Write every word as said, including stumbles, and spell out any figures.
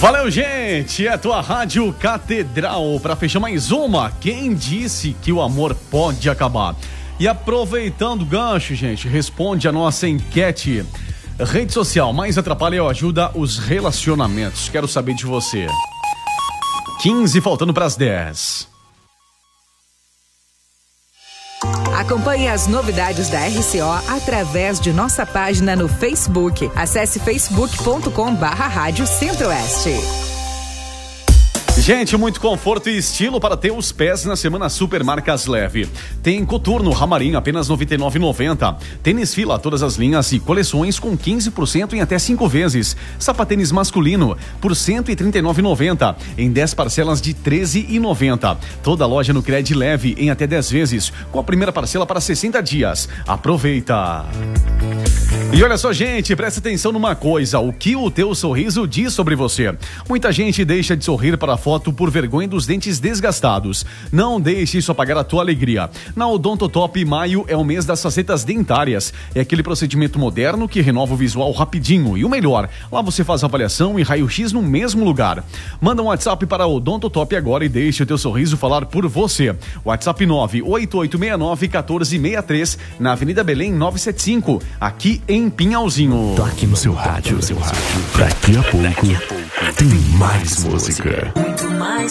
Valeu, gente! É a tua Rádio Catedral para fechar mais uma. Quem disse que o amor pode acabar? E aproveitando o gancho, gente, responde a nossa enquete. Rede social mais atrapalha ou ajuda os relacionamentos? Quero saber de você. quinze faltando para as dez. Acompanhe as novidades da R C O através de nossa página no Facebook. Acesse facebook ponto com barra Rádio Centro-Oeste. Gente, muito conforto e estilo para ter os pés na semana Super Marcas Leve. Tem coturno Ramarim apenas noventa e nove reais e noventa centavos. Tênis Fila, todas as linhas e coleções com quinze por cento em até cinco vezes. Sapatênis masculino por cento e trinta e nove reais e noventa centavos em dez parcelas de treze reais e noventa centavos. Toda loja no Cred Leve em até dez vezes, com a primeira parcela para sessenta dias. Aproveita! E olha só, gente, presta atenção numa coisa, o que o teu sorriso diz sobre você. Muita gente deixa de sorrir para a foto por vergonha dos dentes desgastados. Não deixe isso apagar a tua alegria. Na Odontotop, maio é o mês das facetas dentárias. É aquele procedimento moderno que renova o visual rapidinho. E o melhor, lá você faz avaliação e raio-x no mesmo lugar. Manda um WhatsApp para o Odontotop agora e deixe o teu sorriso falar por você. WhatsApp nove oito oito seis nove um quatro seis três, na Avenida Belém novecentos e setenta e cinco, aqui em Pinhalzinho. Toque no seu rádio, seu rádio. Daqui a pouco tem mais música. Muito mais